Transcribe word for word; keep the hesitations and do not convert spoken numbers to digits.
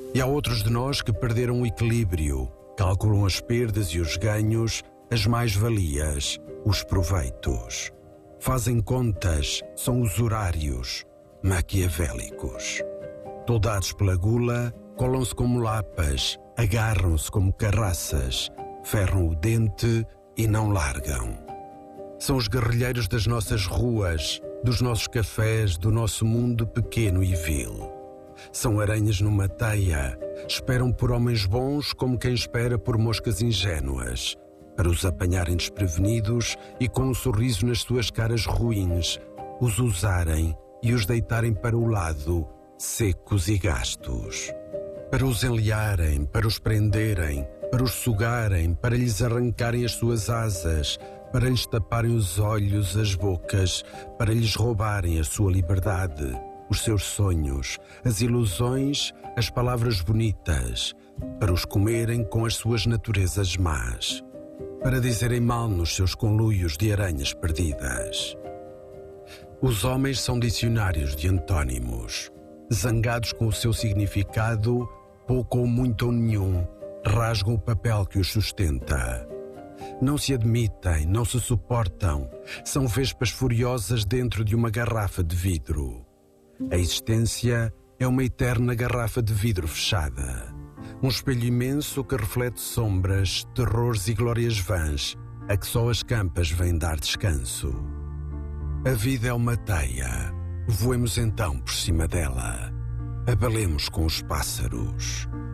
E há outros de nós que perderam o equilíbrio, calculam as perdas e os ganhos, as mais-valias, os proveitos. Fazem contas, são usurários, maquiavélicos. Toldados pela gula, colam-se como lapas, agarram-se como carraças, ferram o dente e não largam. São os guerrilheiros das nossas ruas, dos nossos cafés, do nosso mundo pequeno e vil. São aranhas numa teia, esperam por homens bons como quem espera por moscas ingênuas, para os apanharem desprevenidos e com um sorriso nas suas caras ruins, os usarem e os deitarem para o lado, secos e gastos. Para os enlearem, para os prenderem, para os sugarem, para lhes arrancarem as suas asas, para lhes taparem os olhos, as bocas, para lhes roubarem a sua liberdade, os seus sonhos, as ilusões, as palavras bonitas, para os comerem com as suas naturezas más, para dizerem mal nos seus conluios de aranhas perdidas. Os homens são dicionários de antônimos, zangados com o seu significado, pouco ou muito ou nenhum, rasgam o papel que os sustenta. Não se admitem, não se suportam, são vespas furiosas dentro de uma garrafa de vidro. A existência é uma eterna garrafa de vidro fechada. Um espelho imenso que reflete sombras, terrores e glórias vãs, a que só as campas vêm dar descanso. A vida é uma teia. Voemos então por cima dela. Abalemos com os pássaros.